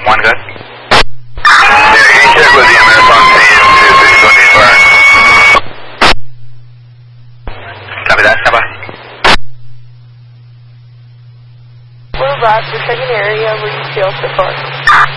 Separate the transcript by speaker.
Speaker 1: One good. Yeah, can you check with the Marathon team to see if they still need fire? Copy that, stand by.
Speaker 2: Blue Rock, the second area where you feel support.